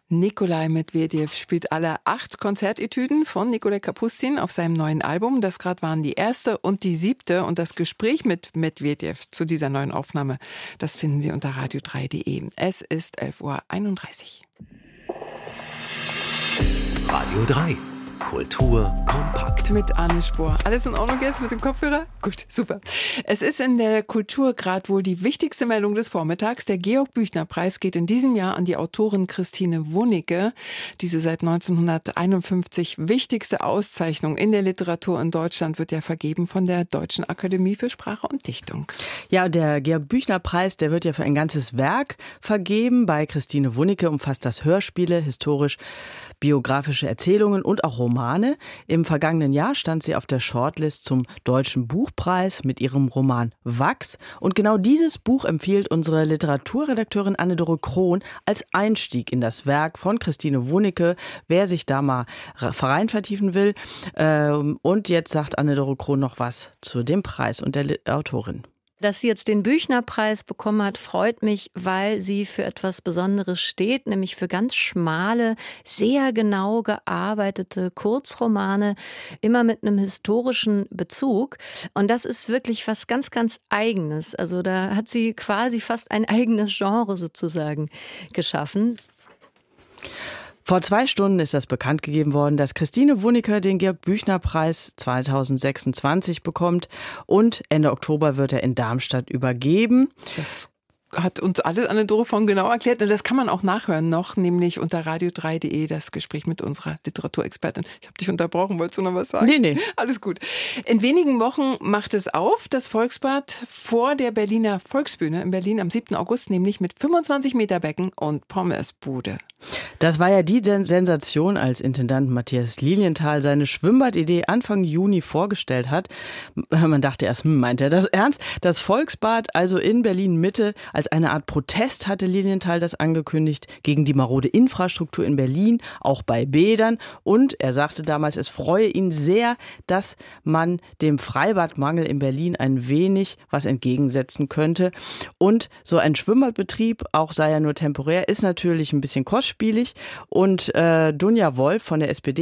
Nikolai Medvedev spielt alle 8 Konzertetüden von Nikolai Kapustin auf seinem neuen Album. Das gerade waren die erste und die 7. Und das Gespräch mit Medvedev zu dieser neuen Aufnahme, das finden Sie unter radio3.de. Es ist 11:31 Uhr. Radio 3. Kultur kompakt. Mit Anne Spohr. Alles in Ordnung jetzt mit dem Kopfhörer? Gut, super. Es ist in der Kultur gerade wohl die wichtigste Meldung des Vormittags. Der Georg-Büchner-Preis geht in diesem Jahr an die Autorin Christine Wunicke. Diese seit 1951 wichtigste Auszeichnung in der Literatur in Deutschland wird ja vergeben von der Deutschen Akademie für Sprache und Dichtung. Ja, der Georg-Büchner-Preis, der wird ja für ein ganzes Werk vergeben. Bei Christine Wunicke umfasst das Hörspiele, historisch-biografische Erzählungen und auch Romane. Im vergangenen Jahr stand sie auf der Shortlist zum Deutschen Buchpreis mit ihrem Roman Wachs. Und genau dieses Buch empfiehlt unsere Literaturredakteurin Anne-Dore Krohn als Einstieg in das Werk von Christine Wunicke, wer sich da mal rein vertiefen will. Und jetzt sagt Anne-Dore Krohn noch was zu dem Preis und der Autorin. Dass sie jetzt den Büchner-Preis bekommen hat, freut mich, weil sie für etwas Besonderes steht, nämlich für ganz schmale, sehr genau gearbeitete Kurzromane, immer mit einem historischen Bezug. Und das ist wirklich was ganz, ganz Eigenes. Also da hat sie quasi fast ein eigenes Genre sozusagen geschaffen. Vor 2 Stunden ist das bekannt gegeben worden, dass Christine Wunicke den Georg-Büchner-Preis 2026 bekommt und Ende Oktober wird er in Darmstadt übergeben. Das hat uns alles Anne-Dore von genau erklärt. Und das kann man auch nachhören noch, nämlich unter radio3.de, das Gespräch mit unserer Literaturexpertin. Ich habe dich unterbrochen, wolltest du noch was sagen? Nee. Alles gut. In wenigen Wochen macht es auf, das Volksbad vor der Berliner Volksbühne in Berlin am 7. August, nämlich mit 25 Meter Becken und Pommesbude. Das war ja die Sensation, als Intendant Matthias Lilienthal seine Schwimmbadidee Anfang Juni vorgestellt hat. Man dachte erst, meint er das ernst? Das Volksbad, also in Berlin-Mitte, als eine Art Protest hatte Lilienthal das angekündigt gegen die marode Infrastruktur in Berlin, auch bei Bädern. Und er sagte damals, es freue ihn sehr, dass man dem Freibadmangel in Berlin ein wenig was entgegensetzen könnte. Und so ein Schwimmbadbetrieb, auch sei er nur temporär, ist natürlich ein bisschen kostspielig. Und Dunja Wolf von der SPD